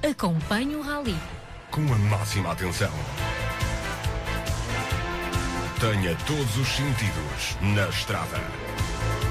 Acompanhe o Rally. Com a máxima atenção. Tenha todos os sentidos na estrada.